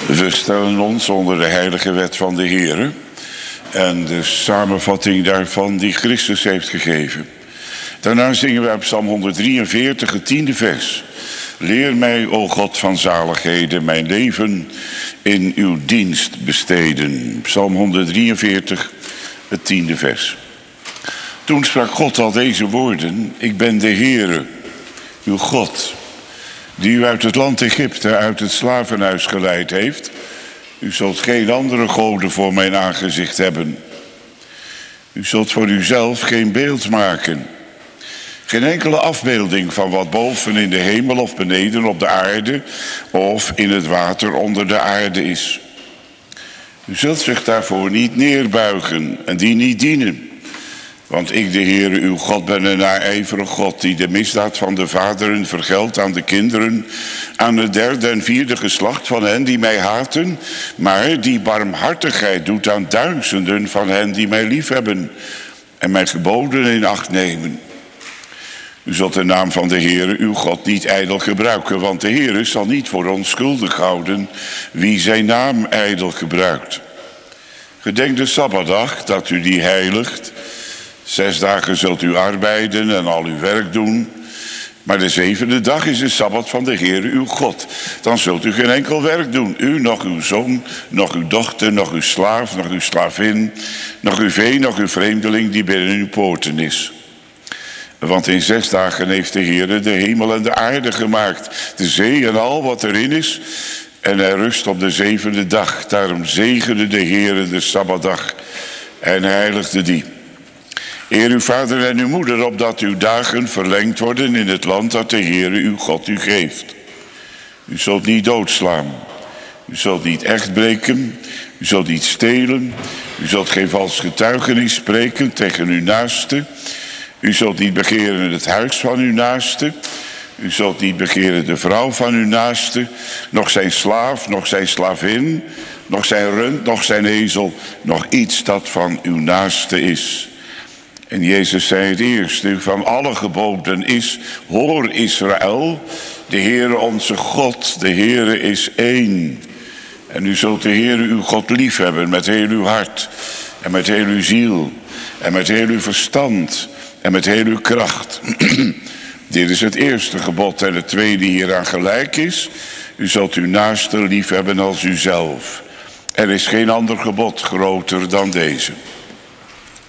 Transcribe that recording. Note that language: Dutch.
We stellen ons onder de heilige wet van de Heere en de samenvatting daarvan die Christus heeft gegeven. Daarna zingen wij op Psalm 143, het 10e vers. Leer mij, o God van zaligheden, mijn leven in uw dienst besteden. Psalm 143, het 10e vers. Toen sprak God al deze woorden: Ik ben de Heere, uw God, die u uit het land Egypte, uit het slavenhuis geleid heeft. U zult geen andere goden voor mijn aangezicht hebben. U zult voor uzelf geen beeld maken. Geen enkele afbeelding van wat boven in de hemel of beneden op de aarde of in het water onder de aarde is. U zult zich daarvoor niet neerbuigen en die niet dienen. Want ik, de Heere, uw God, ben een naijverig God, die de misdaad van de vaderen vergeldt aan de kinderen, aan het derde en vierde geslacht van hen die mij haten, maar die barmhartigheid doet aan duizenden van hen die mij liefhebben en mijn geboden in acht nemen. U zult de naam van de Heere, uw God, niet ijdel gebruiken, want de Heere zal niet voor onschuldig houden wie zijn naam ijdel gebruikt. Gedenk de Sabbatdag, dat u die heiligt. 6 dagen zult u arbeiden en al uw werk doen. Maar de 7e dag is de Sabbat van de Heere uw God. Dan zult u geen enkel werk doen. U, nog uw zoon, nog uw dochter, nog uw slaaf, nog uw slavin, nog uw vee, nog uw vreemdeling die binnen uw poorten is. Want in 6 dagen heeft de Heere de hemel en de aarde gemaakt, de zee en al wat erin is. En hij rust op de 7e dag. Daarom zegende de Heere de Sabbatdag en heiligde die. Eer uw vader en uw moeder, opdat uw dagen verlengd worden in het land dat de Heere uw God u geeft. U zult niet doodslaan. U zult niet echt breken. U zult niet stelen. U zult geen vals getuigenis spreken tegen uw naaste. U zult niet begeren het huis van uw naaste. U zult niet begeren de vrouw van uw naaste, nog zijn slaaf, nog zijn slavin, nog zijn rund, nog zijn ezel, nog iets dat van uw naaste is. En Jezus zei het eerste van alle geboden is: hoor Israël, de Heere onze God, de Heere is één. En u zult de Heere uw God liefhebben met heel uw hart en met heel uw ziel en met heel uw verstand en met heel uw kracht. Dit is het eerste gebod en het tweede hieraan gelijk is: u zult uw naaste liefhebben als uzelf. Er is geen ander gebod groter dan deze.